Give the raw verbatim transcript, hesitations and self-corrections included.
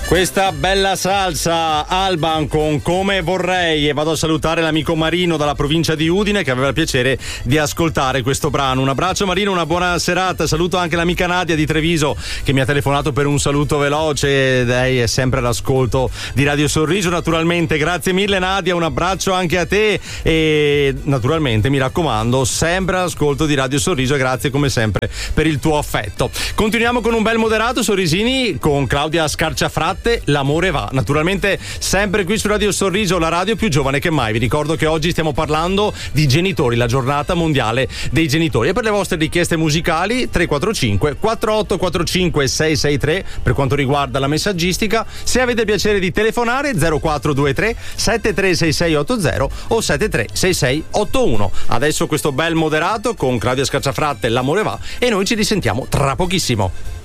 Questa bella salsa Alban con Come Vorrei, e vado a salutare l'amico Marino dalla provincia di Udine che aveva il piacere di ascoltare questo brano. Un abbraccio Marino, una buona serata. Saluto anche l'amica Nadia di Treviso che mi ha telefonato per un saluto veloce. Lei è sempre all'ascolto di Radio Sorriso, naturalmente. Grazie mille Nadia, un abbraccio anche a te e naturalmente mi raccomando sempre all'ascolto di Radio Sorriso, e grazie come sempre per il tuo affetto. Continuiamo con un bel moderato Sorrisini con Claudia Scarciafratte, L'amore va, naturalmente sempre qui su Radio Sorriso, la radio più giovane che mai. Vi ricordo che oggi stiamo parlando di genitori, la giornata mondiale dei genitori, e per le vostre richieste musicali tre quattro cinque quattro otto quattro cinque sei sei tre per quanto riguarda la messaggistica. Se avete piacere di telefonare zero quattro due tre sette tre sei sei otto zero o sette tre sei sei otto uno. Adesso questo bel moderato con Claudia Scarciafratte, L'amore va, e noi ci risentiamo tra pochissimo.